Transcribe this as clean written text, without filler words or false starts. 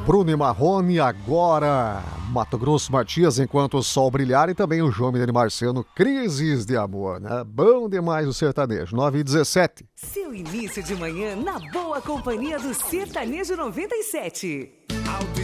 Bruno e Marrone, agora Mato Grosso Matias, Enquanto o Sol Brilhar, e também o João Mineiro Marciano, Crises de Amor, né? Bom demais o sertanejo, 9h17. Seu início de manhã na boa companhia do Sertanejo 97.